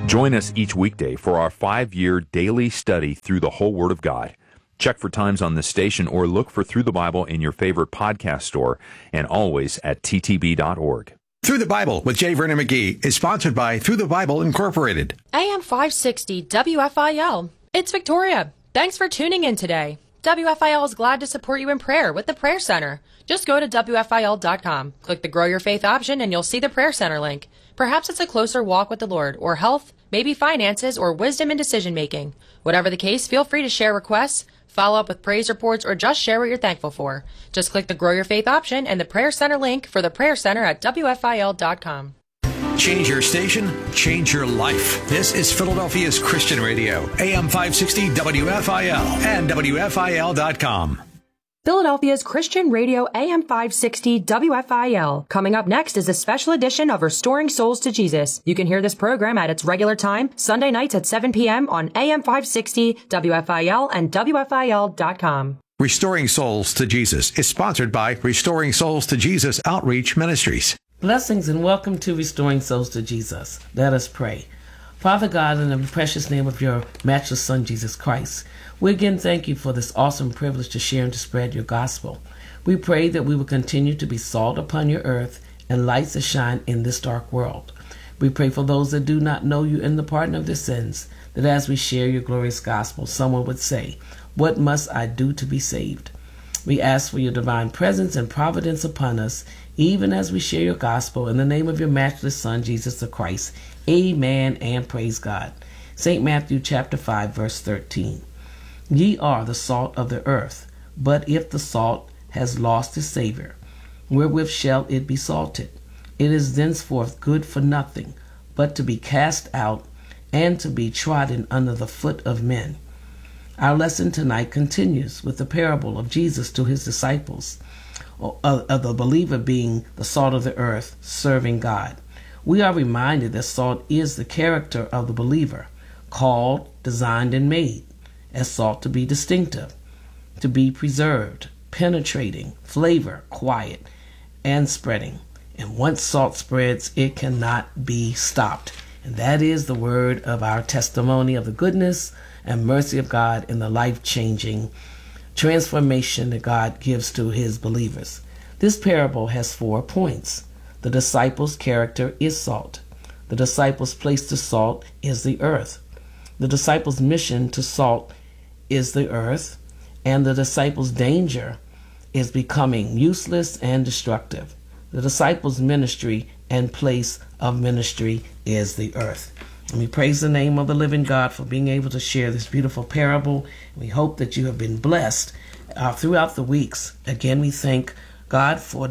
Join us each weekday for our 5-year daily study through the whole Word of God. Check for times on this station or look for Through the Bible in your favorite podcast store and always at ttb.org. Through the Bible with J. Vernon McGee is sponsored by Through the Bible Incorporated. AM 560 WFIL. It's Victoria. Thanks for tuning in today. WFIL is glad to support you in prayer with the Prayer Center. Just go to WFIL.com, click the Grow Your Faith option, and you'll see the Prayer Center link. Perhaps it's a closer walk with the Lord, or health, maybe finances, or wisdom in decision making. Whatever the case, feel free to share requests, follow up with praise reports, or just share what you're thankful for. Just click the Grow Your Faith option and the Prayer Center link for the Prayer Center at WFIL.com. Change your station, change your life. This is Philadelphia's Christian Radio, AM 560 WFIL and WFIL.com. Philadelphia's Christian Radio AM 560 WFIL. Coming up next is a special edition of Restoring Souls to Jesus. You can hear this program at its regular time, Sunday nights at 7 p.m. on AM 560 WFIL and WFIL.com. Restoring Souls to Jesus is sponsored by Restoring Souls to Jesus Outreach Ministries. Blessings and welcome to Restoring Souls to Jesus. Let us pray. Father God, in the precious name of your matchless Son, Jesus Christ, we again thank you for this awesome privilege to share and to spread your gospel. We pray that we will continue to be salt upon your earth and lights to shine in this dark world. We pray for those that do not know you and the pardon of their sins, that as we share your glorious gospel, someone would say, "What must I do to be saved?" We ask for your divine presence and providence upon us, even as we share your gospel in the name of your matchless Son, Jesus the Christ. Amen and praise God. St. Matthew chapter 5, verse 13. Ye are the salt of the earth, but if the salt has lost its savor, wherewith shall it be salted? It is thenceforth good for nothing, but to be cast out and to be trodden under the foot of men. Our lesson tonight continues with the parable of Jesus to his disciples, of the believer being the salt of the earth, serving God. We are reminded that salt is the character of the believer, called, designed, and made as salt to be distinctive, to be preserved, penetrating, flavor, quiet, and spreading. And once salt spreads, it cannot be stopped. And that is the word of our testimony of the goodness and mercy of God in the life-changing transformation that God gives to his believers. This parable has 4 points. The disciples' character is salt. The disciples' place to salt is the earth. The disciples' mission to salt is the earth. And the disciples' danger is becoming useless and destructive. The disciples' ministry and place of ministry is the earth. And we praise the name of the living God for being able to share this beautiful parable. We hope that you have been blessed throughout the weeks. Again, we thank God for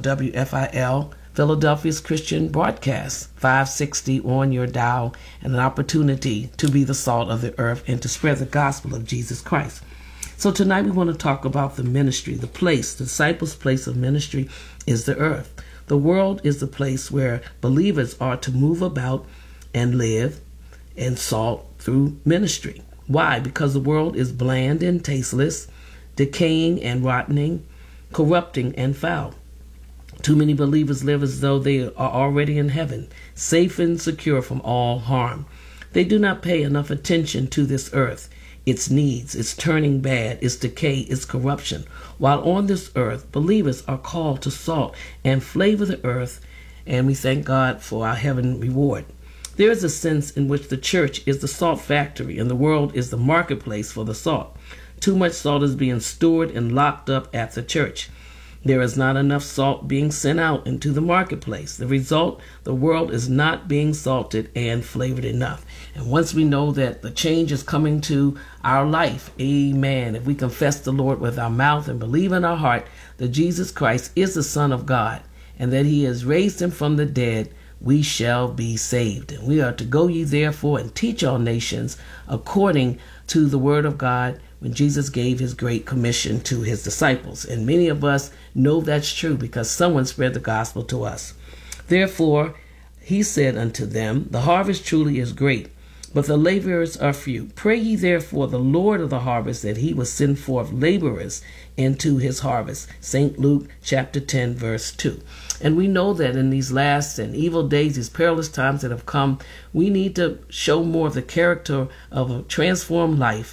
WFIL, Philadelphia's Christian broadcast, 560 on your dial, and an opportunity to be the salt of the earth and to spread the gospel of Jesus Christ. So tonight we want to talk about the ministry, the place. The disciples' place of ministry is the earth. The world is the place where believers are to move about and live and salt through ministry. Why? Because the world is bland and tasteless, decaying and rotting, corrupting and foul. Too many believers live as though they are already in heaven, safe and secure from all harm. They do not pay enough attention to this earth, its needs, its turning bad, its decay, its corruption. While on this earth, believers are called to salt and flavor the earth, and we thank God for our heaven reward. There is a sense in which the church is the salt factory and the world is the marketplace for the salt. Too much salt is being stored and locked up at the church. There is not enough salt being sent out into the marketplace. The result, the world is not being salted and flavored enough. And once we know that the change is coming to our life, amen, if we confess the Lord with our mouth and believe in our heart that Jesus Christ is the Son of God and that he has raised him from the dead, we shall be saved. And we are to go ye therefore and teach all nations according to the word of God when Jesus gave his great commission to his disciples. And many of us know that's true because someone spread the gospel to us. Therefore, he said unto them, the harvest truly is great, but the laborers are few. Pray ye therefore the Lord of the harvest that he will send forth laborers into his harvest. St. Luke chapter 10, verse 2. And we know that in these last and evil days, these perilous times that have come, we need to show more of the character of a transformed life.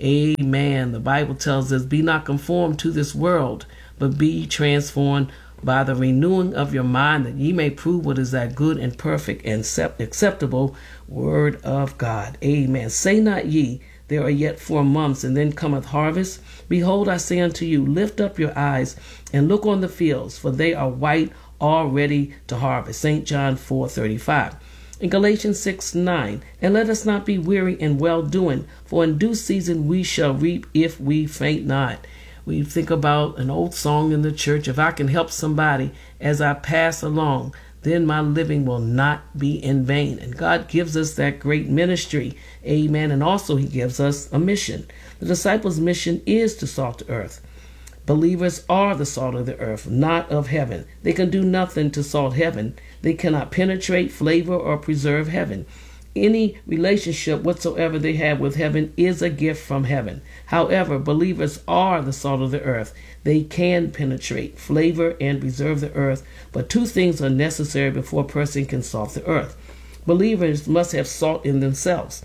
Amen. The Bible tells us, be not conformed to this world, but be transformed by the renewing of your mind, that ye may prove what is that good and perfect and acceptable word of God. Amen. Say not ye, there are yet 4 months, and then cometh harvest. Behold, I say unto you, lift up your eyes and look on the fields, for they are white already to harvest. St. John 4:35. In Galatians 6:9, and let us not be weary in well-doing, for in due season we shall reap if we faint not. We think about an old song in the church, if I can help somebody as I pass along, then my living will not be in vain. And God gives us that great ministry. Amen. And also he gives us a mission. The disciples' mission is to salt the earth. Believers are the salt of the earth, not of heaven. They can do nothing to salt heaven. They cannot penetrate, flavor, or preserve heaven. Any relationship whatsoever they have with heaven is a gift from heaven. However, believers are the salt of the earth. They can penetrate, flavor, and preserve the earth, but 2 things are necessary before a person can salt the earth. Believers must have salt in themselves.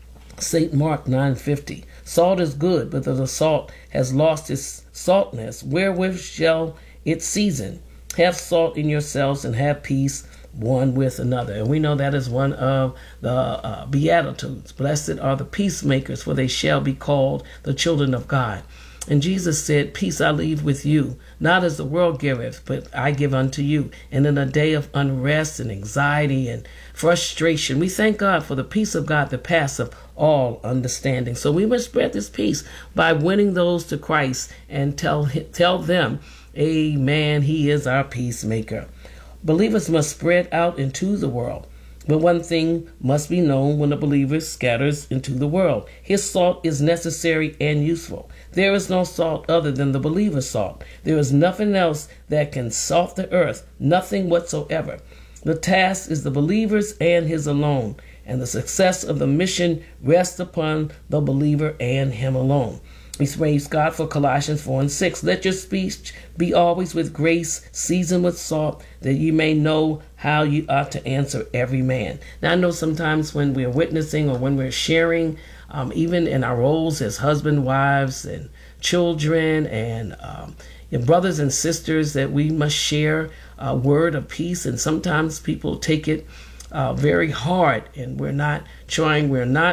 St. Mark 9:50. Salt is good, but the salt has lost its saltness, wherewith shall it season? Have salt in yourselves and have peace one with another. And we know that is one of the Beatitudes. Blessed are the peacemakers, for they shall be called the children of God. And Jesus said, peace I leave with you, not as the world giveth, but I give unto you. And in a day of unrest and anxiety and frustration, we thank God for the peace of God that passeth all understanding. So we must spread this peace by winning those to Christ and tell them, amen, he is our peacemaker. Believers must spread out into the world. But one thing must be known when a believer scatters into the world. His salt is necessary and useful. There is no salt other than the believer's salt. There is nothing else that can salt the earth, nothing whatsoever. The task is the believer's and his alone, and the success of the mission rests upon the believer and him alone. We praise God for Colossians 4:6. Let your speech be always with grace, seasoned with salt, that you may know how you ought to answer every man. Now, I know sometimes when we're witnessing or when we're sharing, even in our roles as husband, wives, and children, and brothers and sisters, that we must share a word of peace. And sometimes people take it very hard, and we're not trying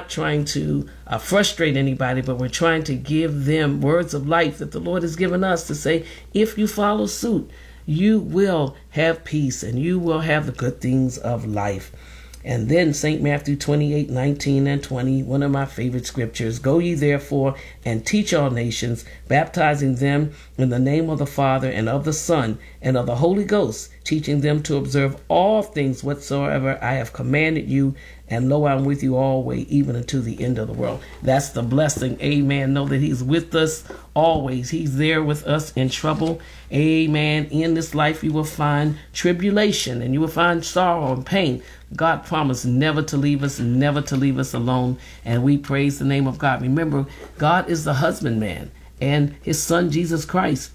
to frustrate anybody, but we're trying to give them words of life that the Lord has given us to say, if you follow suit, you will have peace and you will have the good things of life. And then St. Matthew 28:19 and 20, one of my favorite scriptures. Go ye therefore and teach all nations, baptizing them in the name of the Father and of the Son and of the Holy Ghost, teaching them to observe all things whatsoever I have commanded you. And lo, I'm with you always, even unto the end of the world. That's the blessing. Amen. Know that he's with us always. He's there with us in trouble. Amen. In this life you will find tribulation and you will find sorrow and pain. God promised never to leave us alone. And we praise the name of God. Remember, God is the husbandman, and his son Jesus Christ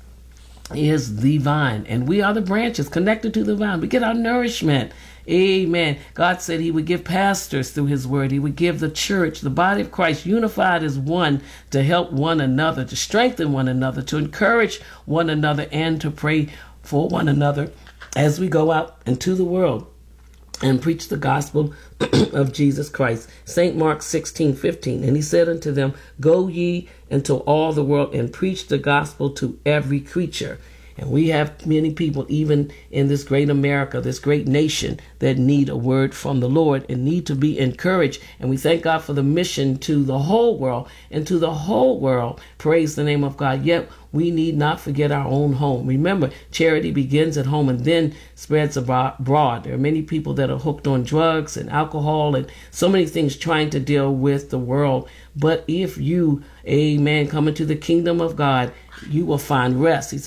is the vine, and we are the branches connected to the vine. We get our nourishment. Amen. God said he would give pastors through his word. He would give the church, the body of Christ, unified as one, to help one another, to strengthen one another, to encourage one another, and to pray for one another as we go out into the world and preach the gospel of Jesus Christ. St. Mark 16:15, and he said unto them, go ye into all the world and preach the gospel to every creature. And we have many people, even in this great America, this great nation, that need a word from the Lord and need to be encouraged. And we thank God for the mission to the whole world, and to the whole world. Praise the name of God. Yet we need not forget our own home. Remember, charity begins at home and then spreads abroad. There are many people that are hooked on drugs and alcohol and so many things, trying to deal with the world. But if you, amen, come into the kingdom of God, you will find rest. He said,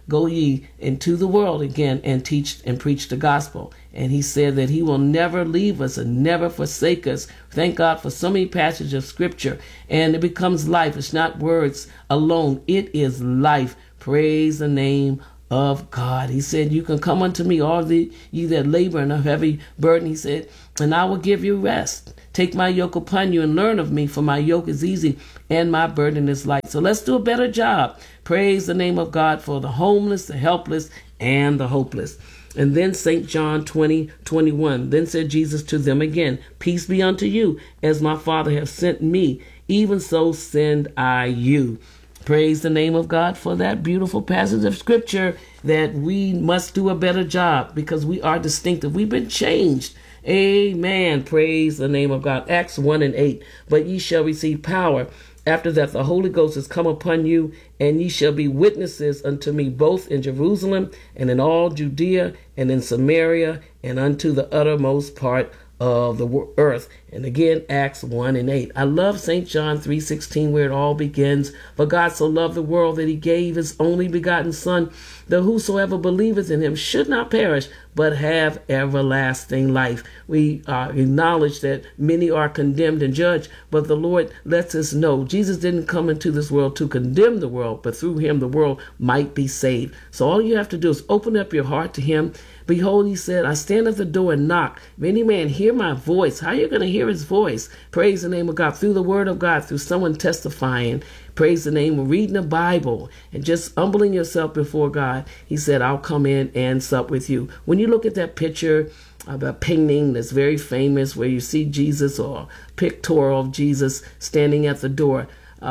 go ye into the world again and teach and preach the gospel. And he said that he will never leave us and never forsake us. Thank God for so many passages of scripture. And it becomes life. It's not words alone. It is life. Praise the name of God. He said, you can come unto me, all ye that labor and are heavy burden. He said, and I will give you rest. Take my yoke upon you and learn of me, for my yoke is easy and my burden is light. So let's do a better job. Praise the name of God for the homeless, the helpless, and the hopeless. And then St. John 20:21. Then said Jesus to them again, peace be unto you, as my Father hath sent me, even so send I you. Praise the name of God for that beautiful passage of scripture, that we must do a better job because we are distinctive. We've been changed. Amen. Praise the name of God. Acts 1:8. But ye shall receive power after that the Holy Ghost is come upon you, and ye shall be witnesses unto me both in Jerusalem and in all Judea and in Samaria and unto the uttermost part of the earth. And again, Acts 1:8. I love St. John 3:16, where it all begins. For God so loved the world that he gave his only begotten Son, that whosoever believeth in him should not perish, but have everlasting life. We acknowledge that many are condemned and judged, but the Lord lets us know Jesus didn't come into this world to condemn the world, but through him the world might be saved. So all you have to do is open up your heart to him. Behold, he said, I stand at the door and knock. If any man hear my voice, how are you going to hear his voice? Praise the name of God, through the word of God, through someone testifying. Praise the name of reading the Bible and just humbling yourself before God. He said, I'll come in and sup with you. When you look at that picture of a painting that's very famous where you see Jesus, or a pictorial of Jesus standing at the door,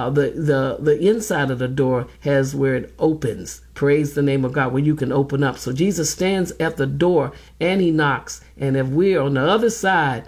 the inside of the door has where it opens. Praise the name of God, where you can open up. So Jesus stands at the door and he knocks. And if we're on the other side,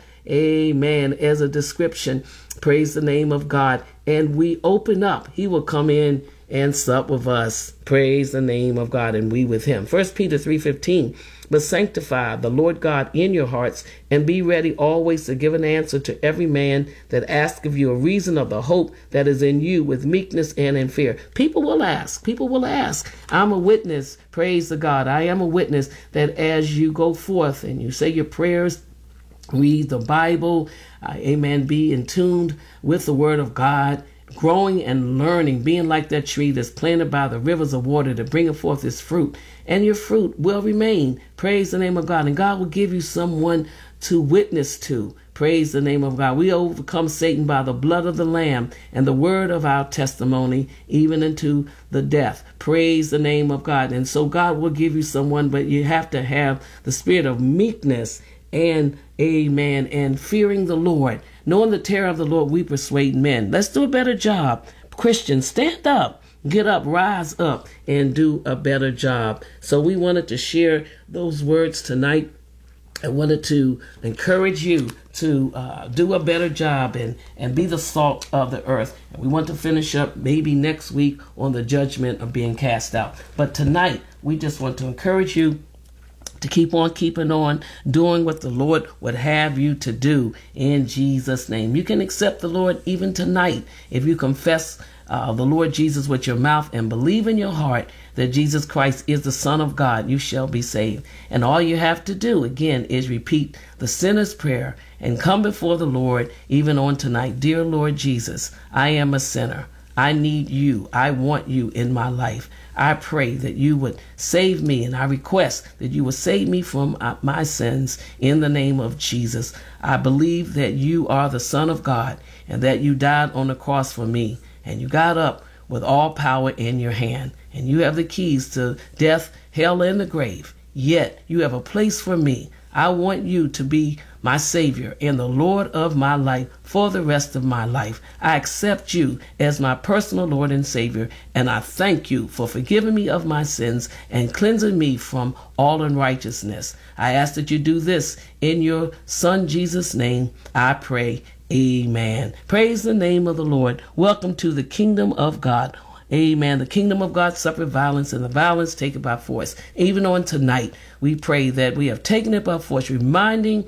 amen, as a description, praise the name of God, and we open up, he will come in and sup with us. Praise the name of God, and we with him. 1 Peter 3:15. But sanctify the Lord God in your hearts, and be ready always to give an answer to every man that asks of you a reason of the hope that is in you, with meekness and in fear. People will ask. People will ask. I'm a witness. Praise the God. I am a witness that as you go forth and you say your prayers, read the Bible, amen, be in tune with the word of God, growing and learning, being like that tree that's planted by the rivers of water to bring forth its fruit, and your fruit will remain. Praise the name of God. And God will give you someone to witness to. Praise the name of God. We overcome Satan by the blood of the Lamb and the word of our testimony, even into the death. Praise the name of God. And so God will give you someone, but you have to have the spirit of meekness and amen, and fearing the Lord. Knowing the terror of the Lord, we persuade men. Let's do a better job. Christians, stand up, get up, rise up, and do a better job. So we wanted to share those words tonight. I wanted to encourage you to do a better job and be the salt of the earth. And we want to finish up maybe next week on the judgment of being cast out. But tonight, we just want to encourage you to keep on keeping on, doing what the Lord would have you to do in Jesus' name. You can accept the Lord even tonight if you confess the Lord Jesus with your mouth and believe in your heart that Jesus Christ is the Son of God. You shall be saved. And all you have to do, again, is repeat the sinner's prayer and come before the Lord even on tonight. Dear Lord Jesus, I am a sinner. I need you. I want you in my life. I pray that you would save me, and I request that you would save me from my sins in the name of Jesus. I believe that you are the Son of God and that you died on the cross for me, and you got up with all power in your hand, and you have the keys to death, hell, and the grave. Yet you have a place for me. I want you to be my Savior and the Lord of my life for the rest of my life. I accept you as my personal Lord and Savior, and I thank you for forgiving me of my sins and cleansing me from all unrighteousness. I ask that you do this in your Son Jesus' name. I pray. Amen. Praise the name of the Lord. Welcome to the kingdom of God. Amen. The kingdom of God suffered violence, and the violence taken by force. Even on tonight, we pray that we have taken it by force, reminding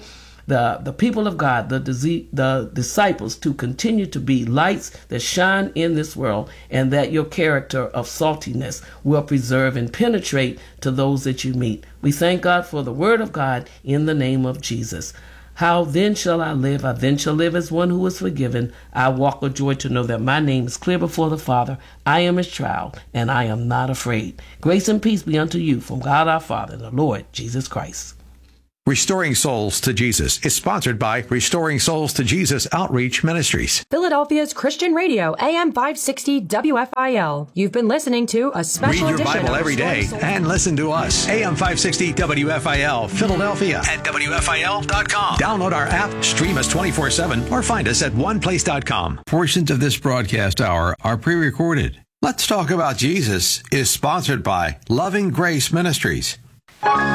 the people of God, the disciples, to continue to be lights that shine in this world, and that your character of saltiness will preserve and penetrate to those that you meet. We thank God for the word of God in the name of Jesus. How then shall I live? I then shall live as one who is forgiven. I walk with joy to know that my name is clear before the Father. I am his child, and I am not afraid. Grace and peace be unto you from God our Father and the Lord Jesus Christ. Restoring Souls to Jesus is sponsored by Restoring Souls to Jesus Outreach Ministries. Philadelphia's Christian Radio, AM 560 WFIL. You've been listening to a special edition. Read your Bible of every day and listen to us. AM 560 WFIL, Philadelphia at WFIL.com. Download our app, stream us 24/7, or find us at oneplace.com. Portions of this broadcast hour are pre-recorded. Let's Talk About Jesus is sponsored by Loving Grace Ministries.